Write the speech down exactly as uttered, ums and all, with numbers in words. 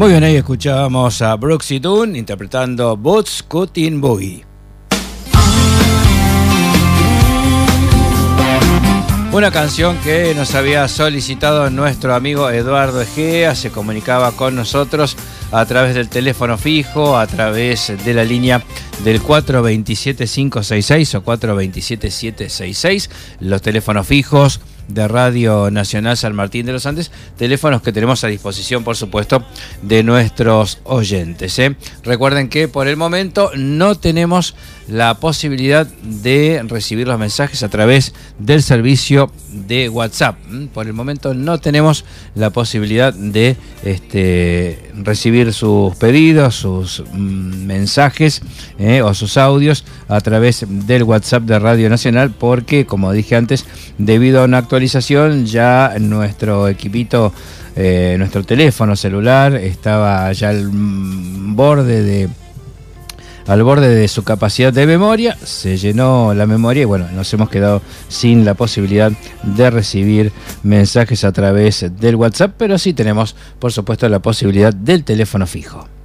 Muy bien, ahí escuchábamos a Brooks y Dunn interpretando Boots Cutting Boogie. Una canción que nos había solicitado nuestro amigo Eduardo Egea, se comunicaba con nosotros a través del teléfono fijo, a través de la línea del cuatro dos siete cinco seis seis o cuatro dos siete siete seis seis, los teléfonos fijos de Radio Nacional San Martín de los Andes, teléfonos que tenemos a disposición, por supuesto, de nuestros oyentes, ¿eh? Recuerden que por el momento no tenemos la posibilidad de recibir los mensajes a través del servicio de WhatsApp. Por el momento no tenemos la posibilidad de este, recibir sus pedidos, sus mm, mensajes eh, o sus audios a través del WhatsApp de Radio Nacional, porque, como dije antes, debido a una actualización, ya nuestro equipito, eh, nuestro teléfono celular estaba ya al borde de al borde de su capacidad de memoria, se llenó la memoria y bueno, nos hemos quedado sin la posibilidad de recibir mensajes a través del WhatsApp, pero sí tenemos, por supuesto, la posibilidad del teléfono fijo.